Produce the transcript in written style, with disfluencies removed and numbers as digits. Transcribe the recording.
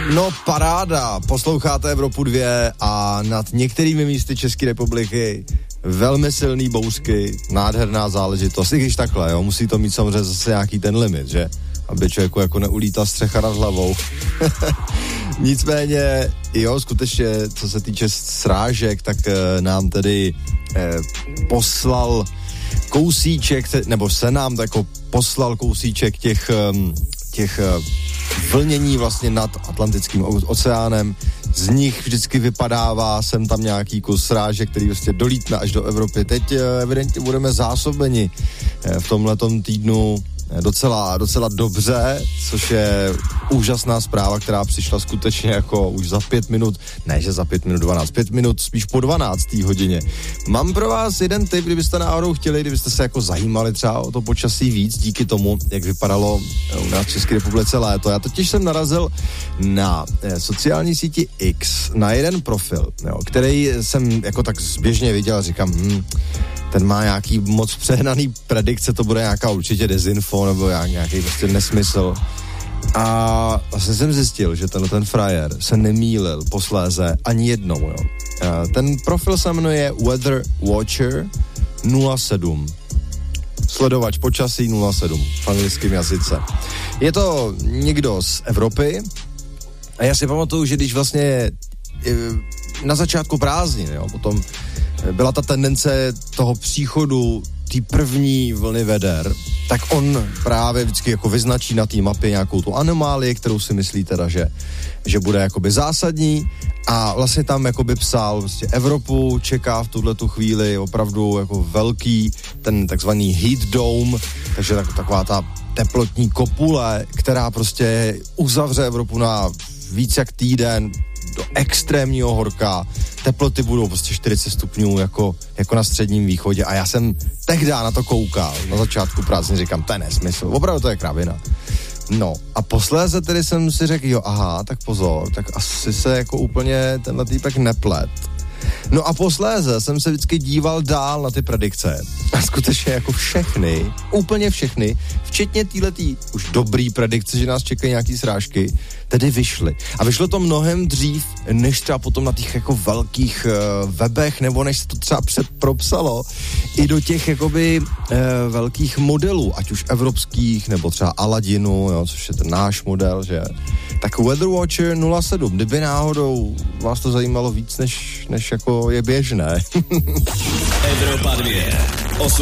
No paráda, posloucháte Evropu 2 a nad některými místy České republiky velmi silný bouřky, nádherná záležitost, i když takhle, jo, musí to mít samozřejmě zase nějaký ten limit, že? Aby člověku jako neulítá střecha nad hlavou. Nicméně, jo, skutečně, co se týče srážek, tak nám tedy poslal kousíček, nebo se nám jako poslal kousíček těch vlnění vlastně nad Atlantickým oceánem. Z nich vždycky vypadává sem tam nějaký kus srážek, který vlastně dolítne až do Evropy. Teď evidentně budeme zásobeni v tomhletom týdnu docela dobře, což je úžasná zpráva, která přišla skutečně jako už za 5 minut, ne, že za 5 minut 12, 5 minut spíš po 12. hodině. Mám pro vás jeden tip, kdybyste náhodou chtěli, kdybyste se jako zajímali třeba o to počasí víc, díky tomu, jak vypadalo u nás v České republice léto. Já totiž jsem narazil na sociální síti X, na jeden profil, jo, který jsem jako tak zběžně viděl, říkám, ten má nějaký moc přehnaný predikce, to bude nějaká určitě dezinfo nebo nějaký prostě nesmysl. A vlastně jsem zjistil, že ten frajer se nemýlil posléze ani jednou, jo. Ten profil se jmenuje Weather Watcher 07. Sledovač počasí 07 v anglickém jazyce. Je to někdo z Evropy a já si pamatuju, že když vlastně na začátku prázdnin, jo, potom byla ta tendence toho příchodu té první vlny veder, tak on právě vždycky jako vyznačí na té mapě nějakou tu anomálii, kterou si myslí teda, že bude jakoby zásadní a vlastně tam jakoby psal vlastně Evropu čeká v tuhletu chvíli opravdu jako velký ten takzvaný heat dome, takže taková ta teplotní kopule, která prostě uzavře Evropu na víc jak týden do extrémního horka, teploty budou prostě 40 stupňů jako na středním východě a já jsem tehdy na to koukal, na začátku prázdnin říkám, to je nesmysl, opravdu to je kravina. No a posléze tedy jsem si řekl, jo aha, tak pozor, tak asi se jako úplně tenhle týpek neplet. No a posléze jsem se vždycky díval dál na ty predikce a skutečně jako všechny, úplně všechny, včetně týhletý už dobrý predikce, že nás čekají nějaký srážky, tedy vyšly. A vyšlo to mnohem dřív, než třeba potom na těch jako velkých webech, nebo než se to třeba propsalo i do těch jakoby velkých modelů, ať už evropských, nebo třeba Aladinu, jo, což je ten náš model, že tak Weather Watcher 07, kdyby náhodou vás to zajímalo víc, než jako je běžné. Evropa 2,